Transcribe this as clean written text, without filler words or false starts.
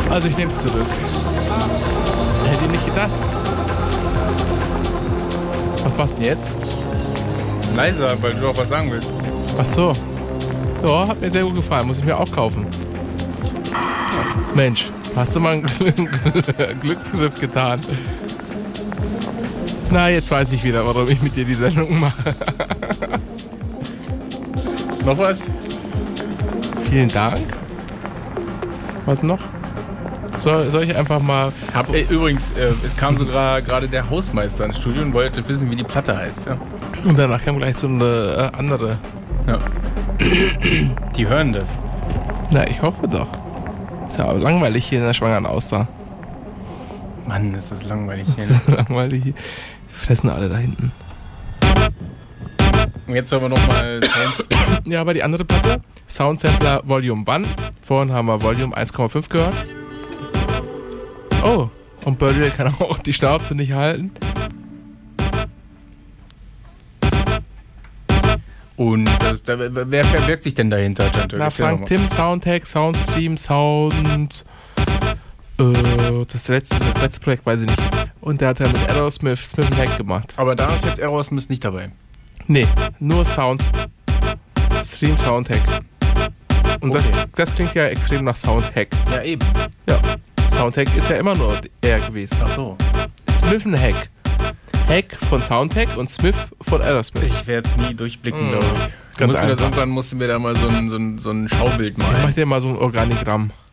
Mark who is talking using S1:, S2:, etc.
S1: Also ich nehme es zurück. Hätte ich nicht gedacht. Was machst du denn jetzt?
S2: Leiser, weil du auch was sagen willst.
S1: Ach so. Ja, hat mir sehr gut gefallen. Muss ich mir auch kaufen. Mensch, hast du mal einen Glücksgriff getan? Na, jetzt weiß ich wieder, warum ich mit dir die Sendung mache.
S2: Noch was?
S1: Vielen Dank. Was noch? Soll ich einfach mal...
S2: Übrigens, es kam sogar gerade der Hausmeister ins Studio und wollte wissen, wie die Platte heißt. Ja.
S1: Und danach kam gleich so eine andere.
S2: Ja. Die hören das.
S1: Na, ich hoffe doch. Ist ja langweilig hier in der Schwangeren Auster.
S2: Mann, ist das langweilig hier.
S1: Das ist langweilig. Die fressen alle da hinten.
S2: Und jetzt sollen wir nochmal Sounds drehen.
S1: Ja, aber die andere Platte, Soundsampler Volume 1. Vorhin haben wir Volume 1,5 gehört. Oh, und Birdie kann auch die Schnauze nicht halten.
S2: Und wer verbirgt sich denn dahinter?
S1: Na, Frank Tim, Soundtech, Soundstream, Sound. Das letzte Projekt weiß ich nicht. Und der hat ja mit Aerosmith Smith & Hack gemacht.
S2: Aber da ist jetzt Aerosmith nicht dabei.
S1: Nee, nur Stream Soundhack. Und
S2: okay.
S1: das klingt ja extrem nach Soundhack.
S2: Ja, eben.
S1: Ja. Soundhack ist ja immer nur er gewesen.
S2: Ach so.
S1: Smith & Hack. Hack von Soundhack und Smith von Aerosmith.
S2: Ich werde es nie durchblicken, glaube ich.
S1: Ganz einfach.
S2: Irgendwann mussten wir da mal so ein Schaubild malen.
S1: Ich mach dir mal so ein Organigramm.